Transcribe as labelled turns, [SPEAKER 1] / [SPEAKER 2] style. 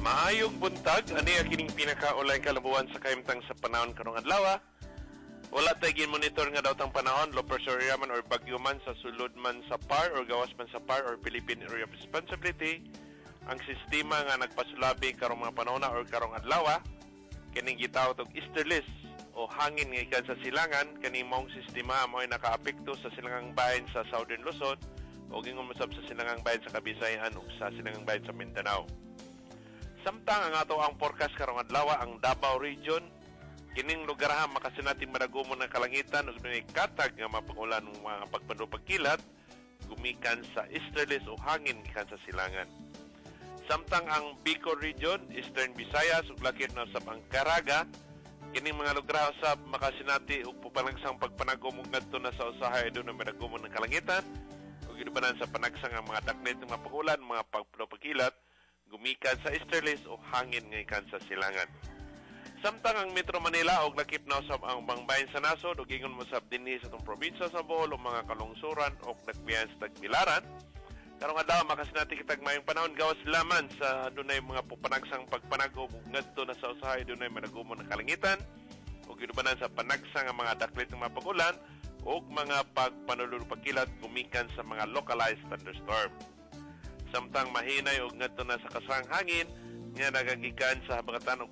[SPEAKER 1] Maayong buntag, ani kining pinakaulay kalabuan sa kahimtang sa panahon karong adlaw. Wala tay gin-monitor nga daw tang panahon, low pressure area man or bagyo man sa sulod man sa PAR or gawas man sa PAR or Philippine Area of Responsibility. Ang sistema nga nagpasulabi karong mga panahon or karong adlaw, kining gitawag og easterlies o hangin nga ikan sa silangan. Kaning maong sistema mo'y nakaapekto sa silangang bahin sa Southern Luzon o gingon masab sa silangang bahin sa Kabisayan ug sa silangang bahin sa Mindanao. Samtang ang ato ang forecast karong adlaw ang Davao Region, kining lugar ha makasinating madagumon ng kalangitan ug dunay katag nga mapangulan ng mga pagkilat gumikan sa easterlies o hangin gikan sa silangan. Samtang ang Bicol Region, Eastern Visayas ug lakip na sa Caraga, kining mga lugar sa makasinati og pupalangsang pagpanagom ug ngadto na sa usahay dunay madagumon ng kalangitan ug gidubanan sa panagsang ang mga daklit ng mapangulan mga pagkilat gumikan sa easterlies o hangin nga ikan sa silangan. Samtang ang Metro Manila og lakip na usab ang bangbayin sa nasod ug ingon mo sab dinhi sa tong probinsya sa Bohol o mga kalungsuran o nagbiyan sa Tagbilaran. Karong adlaw makasinati kitag mayong panahon gawas laman sa dunay mga pupanagsang pagpanagom ug ngadto na sa usahay dunay madagumon ng kalangitan ug gidubanan sa panagsang ang mga daklit ng mapagulan ug mga pagpanulod pagkilat gumikan sa mga localized thunderstorm. Samtang mahinay og ngadto na sa kasang hangin nga nagagikan sa habagatan og